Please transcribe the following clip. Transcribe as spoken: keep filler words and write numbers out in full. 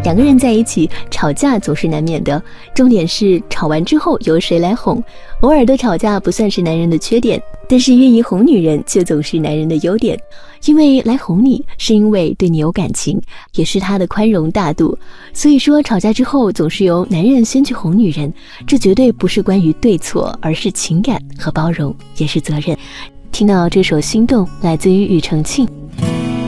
两个人在一起吵架总是难免的，重点是吵完之后由谁来哄。偶尔的吵架不算是男人的缺点，但是愿意哄女人却总是男人的优点。因为来哄你是因为对你有感情，也是他的宽容大度。所以说吵架之后总是由男人先去哄女人，这绝对不是关于对错，而是情感和包容，也是责任。听到这首心动来自于庾澄庆。